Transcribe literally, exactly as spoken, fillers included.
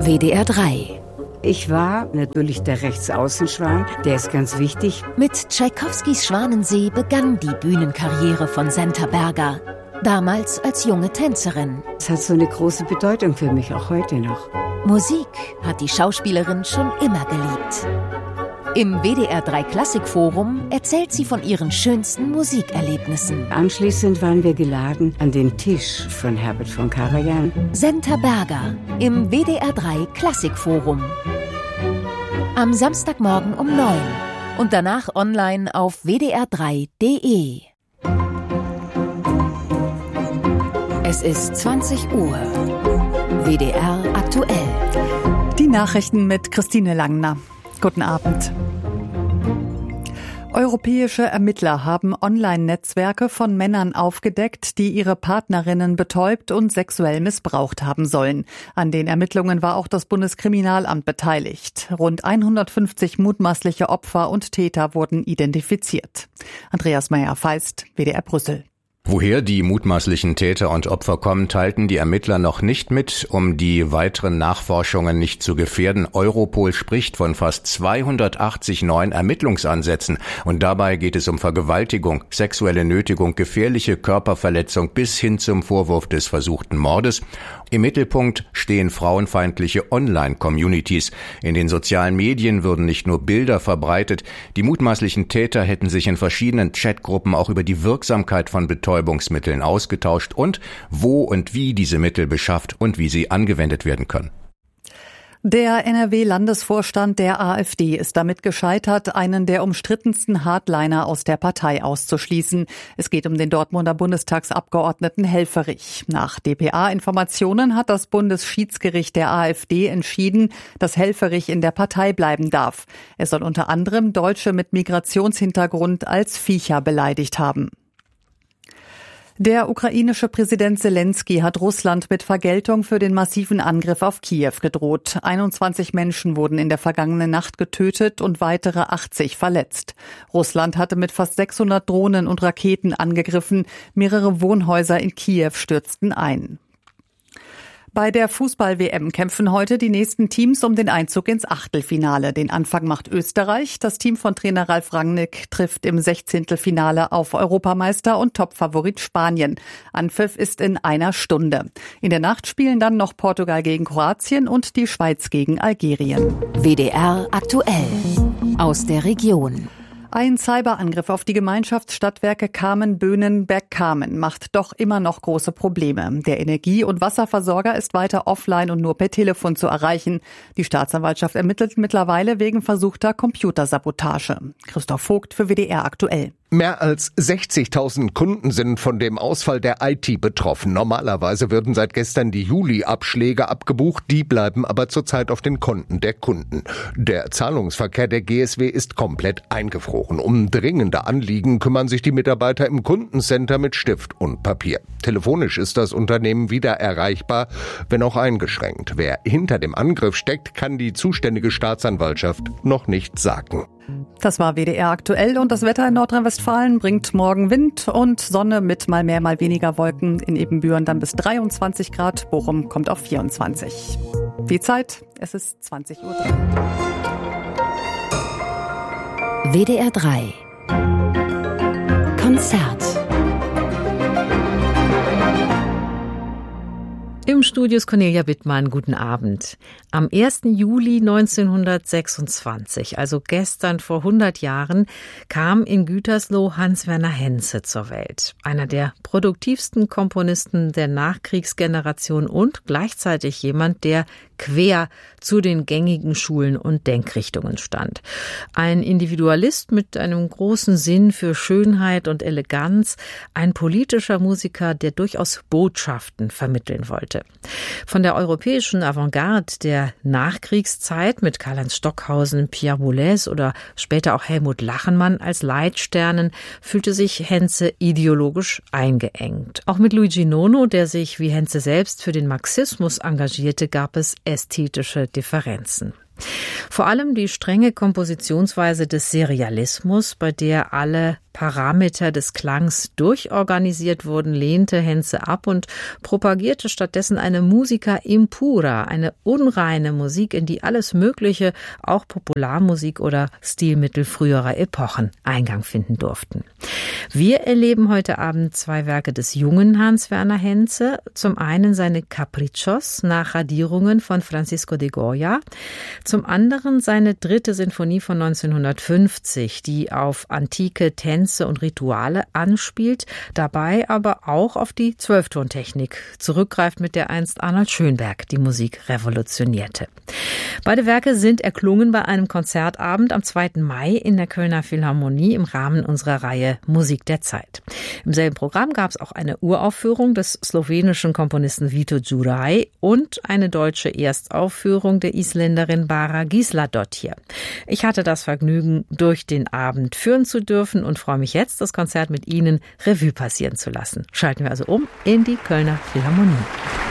W D R drei. Ich war natürlich der Rechtsaußenschwan, der ist ganz wichtig. Mit Tschaikowskis Schwanensee begann die Bühnenkarriere von Senta Berger. Damals als junge Tänzerin. Es hat so eine große Bedeutung für mich, auch heute noch. Musik hat die Schauspielerin schon immer geliebt. Im W D R drei Klassikforum erzählt sie von ihren schönsten Musikerlebnissen. Anschließend waren wir geladen an den Tisch von Herbert von Karajan. Senta Berger im W D R drei Klassikforum. Am Samstagmorgen um neun und danach online auf w d r drei punkt d e. Es ist zwanzig Uhr. W D R aktuell. Die Nachrichten mit Christine Langner. Guten Abend. Europäische Ermittler haben Online-Netzwerke von Männern aufgedeckt, die ihre Partnerinnen betäubt und sexuell missbraucht haben sollen. An den Ermittlungen war auch das Bundeskriminalamt beteiligt. Rund hundertfünfzig mutmaßliche Opfer und Täter wurden identifiziert. Andreas Meyer-Feist, W D R Brüssel. Woher die mutmaßlichen Täter und Opfer kommen, teilten die Ermittler noch nicht mit, um die weiteren Nachforschungen nicht zu gefährden. Europol spricht von fast zweihundertachtzig neuen Ermittlungsansätzen. Und dabei geht es um Vergewaltigung, sexuelle Nötigung, gefährliche Körperverletzung bis hin zum Vorwurf des versuchten Mordes. Im Mittelpunkt stehen frauenfeindliche Online-Communities. In den sozialen Medien würden nicht nur Bilder verbreitet, die mutmaßlichen Täter hätten sich in verschiedenen Chatgruppen auch über die Wirksamkeit von Betäubungsmitteln ausgetauscht und wo und wie diese Mittel beschafft und wie sie angewendet werden können. Der N R W-Landesvorstand der AfD ist damit gescheitert, einen der umstrittensten Hardliner aus der Partei auszuschließen. Es geht um den Dortmunder Bundestagsabgeordneten Helfferich. Nach D P A-Informationen hat das Bundesschiedsgericht der AfD entschieden, dass Helfferich in der Partei bleiben darf. Er soll unter anderem Deutsche mit Migrationshintergrund als Viecher beleidigt haben. Der ukrainische Präsident Selensky hat Russland mit Vergeltung für den massiven Angriff auf Kiew gedroht. einundzwanzig Menschen wurden in der vergangenen Nacht getötet und weitere achtzig verletzt. Russland hatte mit fast sechshundert Drohnen und Raketen angegriffen. Mehrere Wohnhäuser in Kiew stürzten ein. Bei der Fußball-W M kämpfen heute die nächsten Teams um den Einzug ins Achtelfinale. Den Anfang macht Österreich. Das Team von Trainer Ralf Rangnick trifft im Sechzehntelfinale auf Europameister und Topfavorit Spanien. Anpfiff ist in einer Stunde. In der Nacht spielen dann noch Portugal gegen Kroatien und die Schweiz gegen Algerien. W D R aktuell aus der Region. Ein Cyberangriff auf die Gemeinschaftsstadtwerke Kamen-Böhnen-Bergkamen macht doch immer noch große Probleme. Der Energie- und Wasserversorger ist weiter offline und nur per Telefon zu erreichen. Die Staatsanwaltschaft ermittelt mittlerweile wegen versuchter Computersabotage. Christoph Vogt für W D R aktuell. Mehr als sechzigtausend Kunden sind von dem Ausfall der I T betroffen. Normalerweise würden seit gestern die Juli-Abschläge abgebucht, die bleiben aber zurzeit auf den Konten der Kunden. Der Zahlungsverkehr der G S W ist komplett eingefroren. Um dringende Anliegen kümmern sich die Mitarbeiter im Kundencenter mit Stift und Papier. Telefonisch ist das Unternehmen wieder erreichbar, wenn auch eingeschränkt. Wer hinter dem Angriff steckt, kann die zuständige Staatsanwaltschaft noch nicht sagen. Das war W D R aktuell und das Wetter in Nordrhein-Westfalen bringt morgen Wind und Sonne mit mal mehr, mal weniger Wolken. In Ebenbüren dann bis dreiundzwanzig Grad, Bochum kommt auf vierundzwanzig. Die Zeit, es ist zwanzig Uhr drei. W D R drei Konzert. Im Studio ist Cornelia Wittmann. Guten Abend. Am ersten Juli neunzehnhundertsechsundzwanzig, also gestern vor hundert Jahren, kam in Gütersloh Hans-Werner Henze zur Welt. Einer der produktivsten Komponisten der Nachkriegsgeneration und gleichzeitig jemand, der quer zu den gängigen Schulen und Denkrichtungen stand. Ein Individualist mit einem großen Sinn für Schönheit und Eleganz, ein politischer Musiker, der durchaus Botschaften vermitteln wollte. Von der europäischen Avantgarde der Nachkriegszeit mit Karl-Heinz Stockhausen, Pierre Boulez oder später auch Helmut Lachenmann als Leitsternen fühlte sich Henze ideologisch eingeengt. Auch mit Luigi Nono, der sich wie Henze selbst für den Marxismus engagierte, gab es ästhetische Differenzen. Vor allem die strenge Kompositionsweise des Serialismus, bei der alle Parameter des Klangs durchorganisiert wurden, lehnte Henze ab und propagierte stattdessen eine Musica impura, eine unreine Musik, in die alles Mögliche, auch Popularmusik oder Stilmittel früherer Epochen, Eingang finden durften. Wir erleben heute Abend zwei Werke des jungen Hans Werner Henze. Zum einen seine Capriccios nach Radierungen von Francisco de Goya, zum anderen seine dritte Sinfonie von neunzehnhundertfünfzig, die auf antike Tänze und Rituale anspielt, dabei aber auch auf die Zwölftontechnik zurückgreift, mit der einst Arnold Schönberg die Musik revolutionierte. Beide Werke sind erklungen bei einem Konzertabend am zweiten Mai in der Kölner Philharmonie im Rahmen unserer Reihe Musik der Zeit. Im selben Programm gab es auch eine Uraufführung des slowenischen Komponisten Vito Juraj und eine deutsche Erstaufführung der Isländerin Bara Gísladóttir. Ich hatte das Vergnügen, durch den Abend führen zu dürfen und freue mich jetzt, das Konzert mit Ihnen Revue passieren zu lassen. Schalten wir also um in die Kölner Philharmonie.